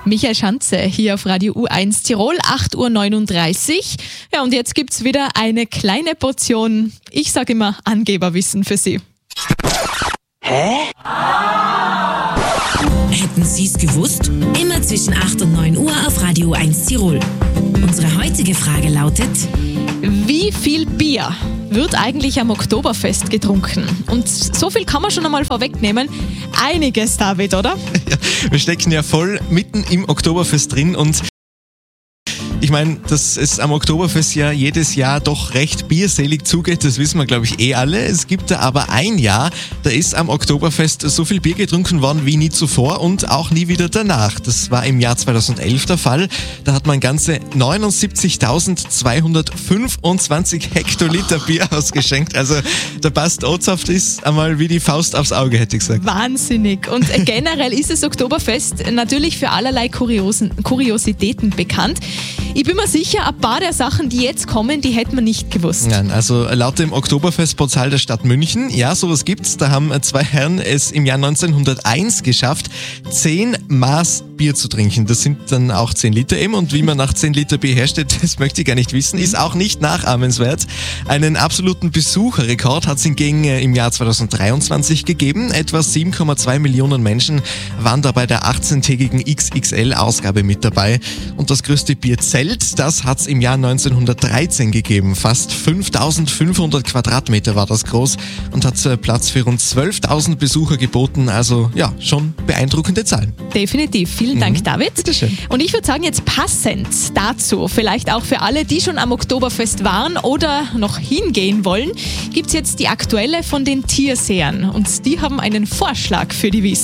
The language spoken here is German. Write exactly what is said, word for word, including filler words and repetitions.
Michael Schanze hier auf Radio U eins Tirol, acht Uhr neununddreißig. Ja, und jetzt gibt's wieder eine kleine Portion, ich sage immer, Angeberwissen für Sie. Hä? Hätten Sie es gewusst? Immer zwischen acht und neun Uhr auf Radio U eins Tirol. Unsere heutige Frage lautet: Wie viel Bier wird eigentlich am Oktoberfest getrunken? Und so viel kann man schon einmal vorwegnehmen. Einiges, David, oder? Ja, wir stecken ja voll mitten im Oktoberfest drin und ich meine, dass es am Oktoberfest ja jedes Jahr doch recht bierselig zugeht, das wissen wir, glaube ich, eh alle. Es gibt da aber ein Jahr, da ist am Oktoberfest so viel Bier getrunken worden wie nie zuvor und auch nie wieder danach. Das war im Jahr zweitausendelf der Fall. Da hat man ganze neunundsiebzigtausendzweihundertfünfundzwanzig Hektoliter Bier ausgeschenkt. Also der Bast Ozhaft ist einmal wie die Faust aufs Auge, hätte ich gesagt. Wahnsinnig. Und generell ist das Oktoberfest natürlich für allerlei Kuriosen, Kuriositäten bekannt. Ich bin mir sicher, ein paar der Sachen, die jetzt kommen, die hätten wir nicht gewusst. Nein, also laut dem Oktoberfestportal der Stadt München, ja, sowas gibt's. Da haben zwei Herren es im Jahr neunzehnhunderteins geschafft, zehn Maß Bier zu trinken. Das sind dann auch zehn Liter eben. Und wie man nach zehn Liter Bier herstellt, das möchte ich gar nicht wissen. Ist auch nicht nachahmenswert. Einen absoluten Besucherrekord hat es hingegen im Jahr zweitausenddreiundzwanzig gegeben. Etwa sieben Komma zwei Millionen Menschen waren da bei der achtzehntägigen X X L-Ausgabe mit dabei. Und das größte Bierzelt, das hat es im Jahr neunzehnhundertdreizehn gegeben. Fast fünftausendfünfhundert Quadratmeter war das groß und hat Platz für rund zwölftausend Besucher geboten. Also ja, schon beeindruckende Zahlen. Definitiv. Vielen Dank, Mhm. David. Bitteschön. Und ich würde sagen, jetzt passend dazu, vielleicht auch für alle, die schon am Oktoberfest waren oder noch hingehen wollen, gibt es jetzt die aktuelle von den Tiersehern. Und die haben einen Vorschlag für die Wiesn.